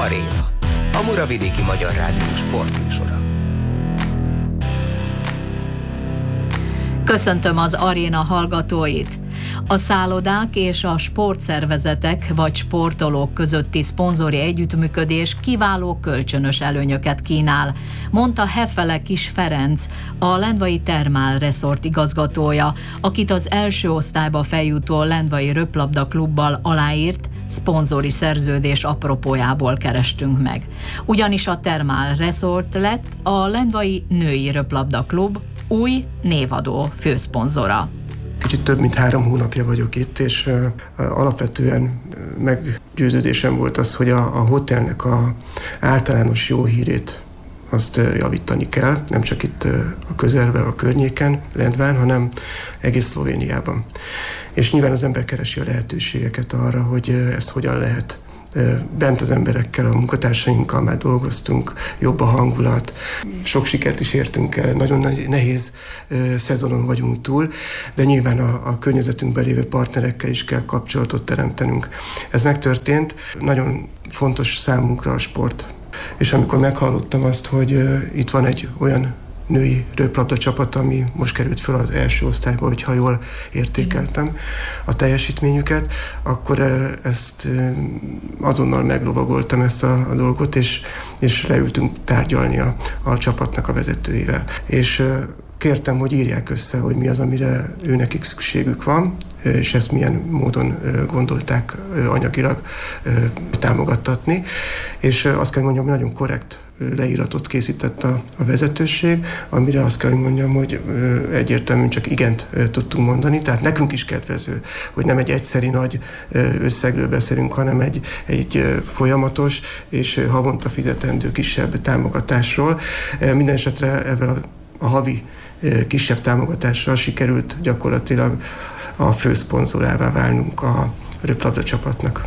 Aréna, a Muravidéki Magyar Rádió sportműsora. Köszöntöm az Aréna hallgatóit! A szállodák és a sportszervezetek vagy sportolók közötti szponzori együttműködés kiváló kölcsönös előnyöket kínál, mondta Hefele Kis Ferenc, a Lendvai Thermal Resort igazgatója, akit az első osztályba feljutó Lendvai Röplabda Klubbal aláírt szponzori szerződés apropójából kerestünk meg. Ugyanis a Thermal Resort lett a Lendvai Női Röplabda Klub új névadó főszponzora. Kicsit több mint 3 hónapja vagyok itt, és alapvetően meggyőződésem volt az, hogy a hotelnek a általános jó hírét azt javítani kell, nem csak itt a közelben, a környéken, Lendván, hanem egész Szlovéniában. És nyilván az ember keresi a lehetőségeket arra, hogy ezt hogyan lehet. Bent az emberekkel, a munkatársainkkal már dolgoztunk, jobb a hangulat, sok sikert is értünk el, nagyon nehéz szezonon vagyunk túl, de nyilván a környezetünkben lévő partnerekkel is kell kapcsolatot teremtenünk. Ez megtörtént, nagyon fontos számunkra a sport. És amikor meghallottam azt, hogy itt van egy olyan női röplabda csapat, ami most került föl az első osztályba, hogyha jól értékeltem a teljesítményüket, akkor ezt azonnal meglovagoltam ezt a dolgot, és leültünk tárgyalni a csapatnak a vezetőivel. És kértem, hogy írják össze, hogy mi az, amire őnekik szükségük van, és ezt milyen módon gondolták anyagilag támogattatni. És azt kell mondjam, hogy nagyon korrekt leíratot készített a vezetőség, amire azt kell mondjam, hogy egyértelműen csak igent tudtunk mondani, tehát nekünk is kedvező, hogy nem egy egyszeri nagy összegről beszélünk, hanem egy folyamatos és havonta fizetendő kisebb támogatásról. Minden esetre ezzel a havi kisebb támogatással sikerült gyakorlatilag a főszponzorává válnunk a röplabda csapatnak.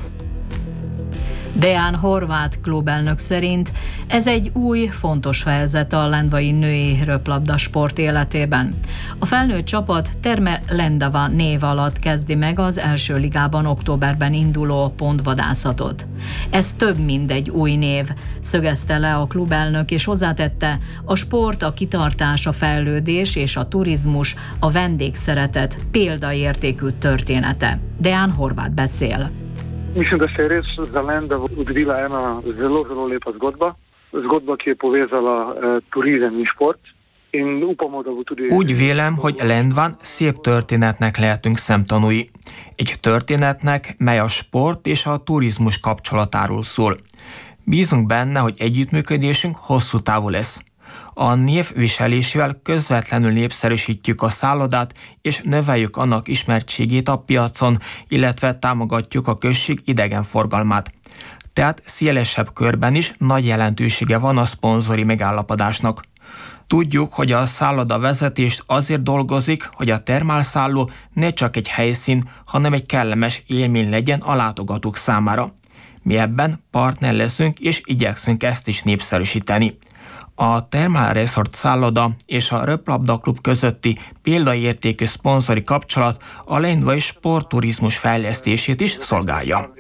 Deán Horváth klubelnök szerint ez egy új, fontos fejezet a lendvai női röplabda sport életében. A felnőtt csapat Terme Lendava név alatt kezdi meg az első ligában októberben induló pontvadászatot. Ez több, mint egy új név, szögezte le a klubelnök, és hozzátette, a sport, a kitartás, a fejlődés és a turizmus, a vendégszeretet példaértékű története. Deán Horváth beszél. Mislim, da se je res za Lendavo odvila ena zelo, zelo lepa zgodba, ki je povezala turizem in šport. In upamo, da bo tudi... Úgy vélem, hogy Lendván szép történetnek lehetünk szemtanúi. Egy történetnek, mely a sport és a turizmus kapcsolatáról szól. Bízunk benne, hogy együttműködésünk hosszú távú lesz. A név viselésével közvetlenül népszerűsítjük a szállodát, és növeljük annak ismertségét a piacon, illetve támogatjuk a község idegenforgalmát. Tehát szélesebb körben is nagy jelentősége van a szponzori megállapodásnak. Tudjuk, hogy a szálloda vezetés azért dolgozik, hogy a termálszálló ne csak egy helyszín, hanem egy kellemes élmény legyen a látogatók számára. Mi ebben partner leszünk, és igyekszünk ezt is népszerűsíteni. A Thermal Resort szálloda és a Röplabda Klub közötti példaértékű szponzori kapcsolat a lendvai sportturizmus fejlesztését is szolgálja.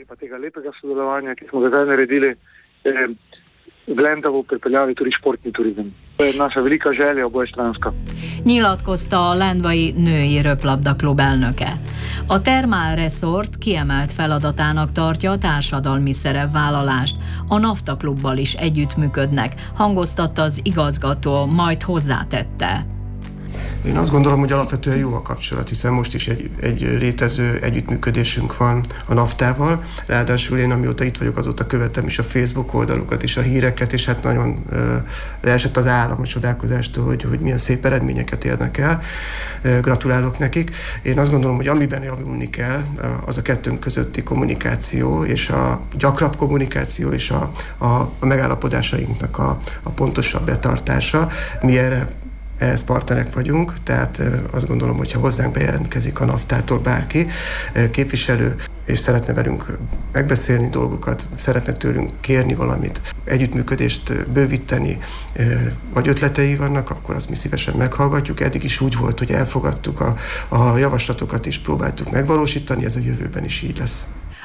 Nyilatkozta a Lendvai Női Röplabda Klub elnöke. A Thermal Resort kiemelt feladatának tartja a társadalmi szerepvállalást. A NAFTA klubbal is együttműködnek, hangoztatta az igazgató, majd hozzátette. Én azt gondolom, hogy alapvetően jó a kapcsolat, hiszen most is egy létező együttműködésünk van a NAFTA-val. Ráadásul én, amióta itt vagyok, azóta követem is a Facebook oldalukat és a híreket, és hát nagyon leesett az állam a csodálkozástól, hogy milyen szép eredményeket érnek el. Gratulálok nekik. Én azt gondolom, hogy amiben javulni kell, az a kettőnk közötti kommunikáció, és a gyakrabb kommunikáció, és a megállapodásainknak a pontosabb betartása. Mi ehhez partnerek vagyunk, tehát azt gondolom, hogy ha hozzánk bejelentkezik a NAFTA-tól bárki, képviselő, és szeretne velünk megbeszélni dolgokat, szeretne tőlünk kérni valamit, együttműködést bővíteni, vagy ötletei vannak, akkor azt mi szívesen meghallgatjuk. Eddig is úgy volt, hogy elfogadtuk a javaslatokat és próbáltuk megvalósítani, ez a jövőben is így lesz.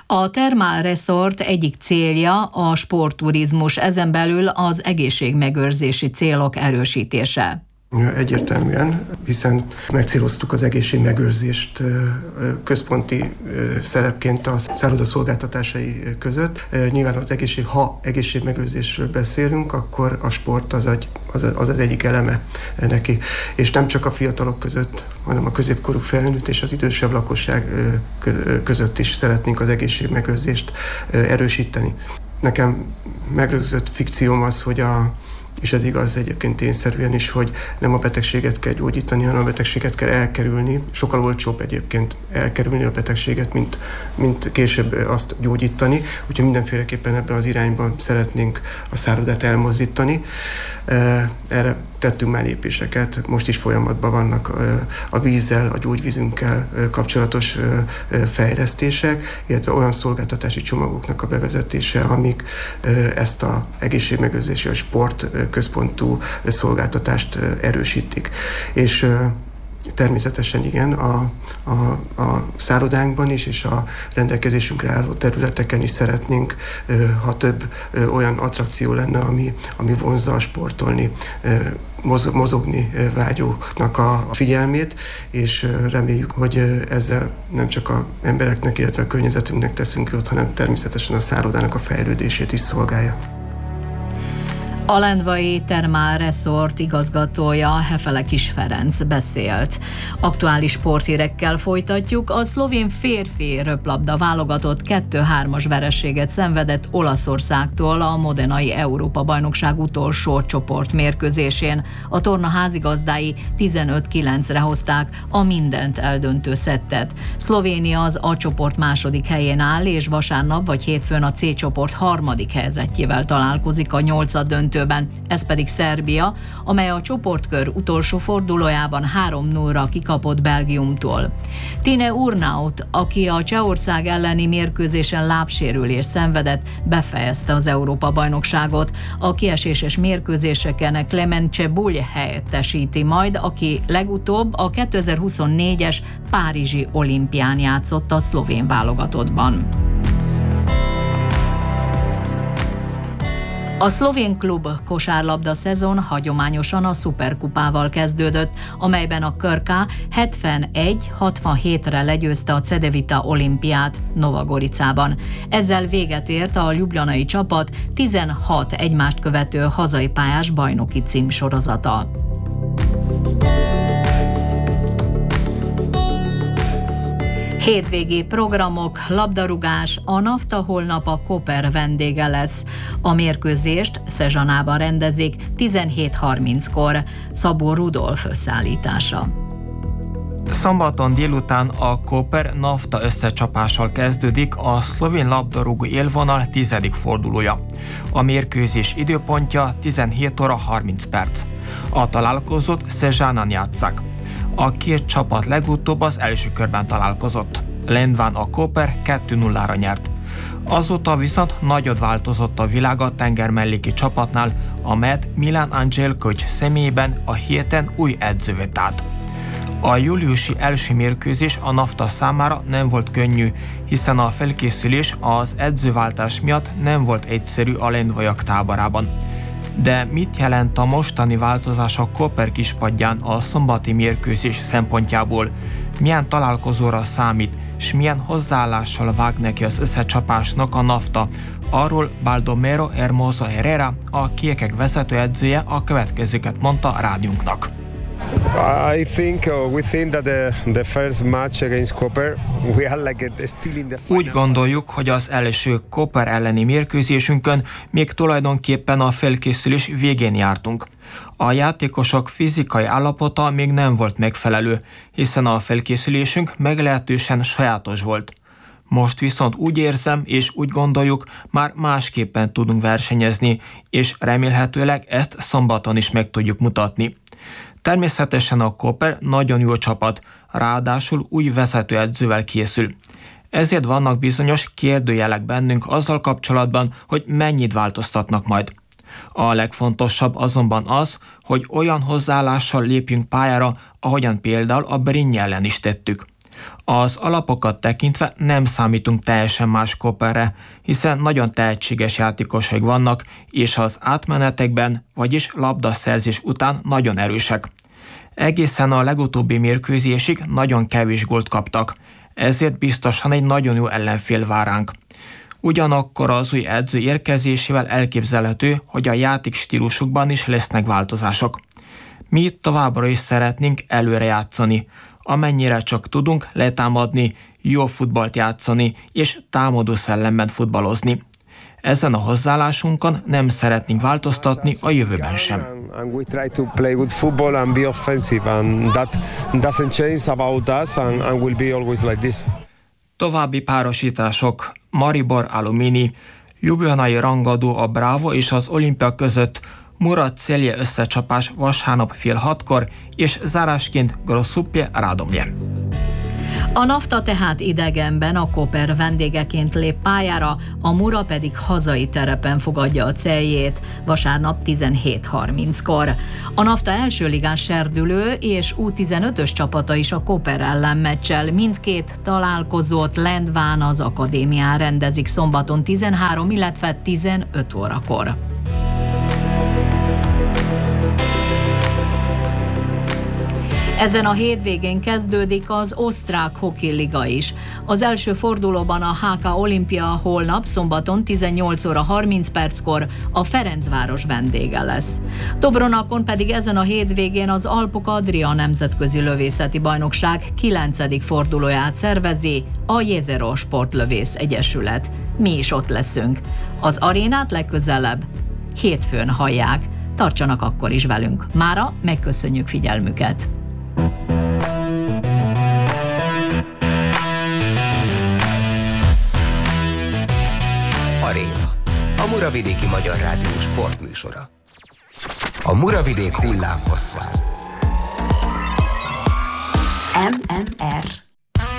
A Thermal Resort egyik célja a sportturizmus, ezen belül az egészségmegőrzési célok erősítése. Egyértelműen, hiszen megcéloztuk az egészségmegőrzést központi szerepként a szálloda szolgáltatásai között. Nyilván ha egészségmegőrzésről beszélünk, akkor a sport az egyik eleme neki. És nem csak a fiatalok között, hanem a középkorú felnőtt és az idősebb lakosság között is szeretnénk az egészségmegőrzést erősíteni. Nekem megrögzött fikcióm az, és ez igaz egyébként tényszerűen is, hogy nem a betegséget kell gyógyítani, hanem a betegséget kell elkerülni. Sokkal olcsóbb egyébként elkerülni a betegséget, mint később azt gyógyítani. Úgyhogy mindenféleképpen ebben az irányban szeretnénk a szállodát elmozdítani. Erre tettünk már lépéseket, most is folyamatban vannak a vízzel, a gyógyvízünkkel kapcsolatos fejlesztések, illetve olyan szolgáltatási csomagoknak a bevezetése, amik ezt az egészségmegőrzési, a sport központú szolgáltatást erősítik. És természetesen igen, a szállodánkban is, és a rendelkezésünkre álló területeken is szeretnénk, ha több olyan attrakció lenne, ami vonzza a sportolni, mozogni vágyóknak a figyelmét, és reméljük, hogy ezzel nem csak az embereknek, illetve a környezetünknek teszünk jót, hanem természetesen a szállodának a fejlődését is szolgálja. A Lendvai Thermal Resort igazgatója Hefele Kis Ferenc beszélt. Aktuális sporthírekkel folytatjuk. A szlovén férfi röplabda válogatott 2-3-as vereséget szenvedett Olaszországtól a modenai Európa-bajnokság utolsó csoportmérkőzésén. A torna házigazdái 15-9-re hozták a mindent eldöntő szettet. Szlovénia az A csoport második helyén áll, és vasárnap vagy hétfőn a C csoport harmadik helyzetjével találkozik a 8. döntőben. Ez pedig Szerbia, amely a csoportkör utolsó fordulójában 3-0-ra kikapott Belgiumtól. Tine Urnaut, aki a Csehország elleni mérkőzésen lábsérülést szenvedett, befejezte az Európa-bajnokságot. A kieséses mérkőzéseken Clement Cebulj helyettesíti majd, aki legutóbb a 2024-es párizsi olimpián játszott a szlovén válogatottban. A szlovén klub kosárlabda szezon hagyományosan a szuperkupával kezdődött, amelyben a Krka 71-67-re legyőzte a Cedevita olimpiát Novagoricában. Ezzel véget ért a ljubljanai csapat 16 egymást követő hazai pályás bajnoki címsorozata. Hétvégi programok, labdarúgás, a NAFTA holnap a Koper vendége lesz. A mérkőzést Szezsanában rendezik 17:30-kor. Szabó Rudolf összeállítása. Szombaton délután a Koper NAFTA összecsapással kezdődik a szlovén labdarúgó élvonal 10. fordulója. A mérkőzés időpontja 17:30. A találkozót Szezsánán játsszák. A két csapat legutóbb az első körben találkozott. Lendván a Koper 2-0-ra nyert. Azóta viszont nagyot változott a világ a tengermelléki csapatnál, amelyet Milan Angelkovic személyében a héten új edzővé tett. A júliusi első mérkőzés a NAFTA számára nem volt könnyű, hiszen a felkészülés az edzőváltás miatt nem volt egyszerű a lendvaiak táborában. De mit jelent a mostani változás a Koper kispadján a szombati mérkőzés szempontjából? Milyen találkozóra számít, és milyen hozzáállással vág neki az összecsapásnak a NAFTA? Arról Baldomero Hermoso Herrera, a kékek vezetőedzője a következőket mondta rádiónknak. We think that the first match against Koper, we are like still in the final. Úgy gondoljuk, hogy az első Koper elleni mérkőzésünkön még tulajdonképpen a felkészülés végén jártunk. A játékosok fizikai állapota még nem volt megfelelő, hiszen a felkészülésünk meglehetősen sajátos volt. Most viszont úgy érzem és úgy gondoljuk, már másképpen tudunk versenyezni, és remélhetőleg ezt szombaton is meg tudjuk mutatni. Természetesen a Koper nagyon jó csapat, ráadásul új vezetőedzővel készül. Ezért vannak bizonyos kérdőjelek bennünk azzal kapcsolatban, hogy mennyit változtatnak majd. A legfontosabb azonban az, hogy olyan hozzáállással lépjünk pályára, ahogyan például a Brinj ellen is tettük. Az alapokat tekintve nem számítunk teljesen más Koperre, hiszen nagyon tehetséges játékosok vannak, és az átmenetekben, vagyis labdaszerzés után nagyon erősek. Egészen a legutóbbi mérkőzésig nagyon kevés gólt kaptak, ezért biztosan egy nagyon jó ellenfél vár ránk. Ugyanakkor az új edző érkezésével elképzelhető, hogy a játékstílusukban is lesznek változások. Mi továbbra is szeretnénk előre játszani, amennyire csak tudunk letámadni, jó futballt játszani és támadó szellemben futballozni. Ezen a hozzáállásunkon nem szeretnénk változtatni a jövőben sem. And we try to play good football and be offensive, and that doesn't change about us, and will be always like this. További párosítások: Maribor Alumini, Ljubljanai rangadó a Bravo és az Olimpia között, Murat Celje összecsapás vasárnap fél 6-kor, és zárásként Grosuplje Radomlje. A Nafta tehát idegenben a Koper vendégeként lép pályára, a Mura pedig hazai terepen fogadja a Celjét vasárnap 17:30-kor. A Nafta első ligás serdülő és U15-ös csapata is a Koper ellen meccsel. Mindkét találkozót Lendván az akadémián rendezik szombaton 13, illetve 15 órakor. Ezen a hétvégén kezdődik az osztrák hokiliga is. Az első fordulóban a HK Olimpia holnap szombaton 18:30 a Ferencváros vendége lesz. Dobronakon pedig ezen a hétvégén az Alpok Adria nemzetközi lövészeti bajnokság 9. fordulóját szervezi a Jezero Sportlövész Egyesület. Mi is ott leszünk. Az arénát legközelebb hétfőn hallják. Tartsanak akkor is velünk. Mára megköszönjük figyelmüket. Aréna, a Muravidéki Magyar Rádió sportműsora. A Muravidék hullámhossza. MMR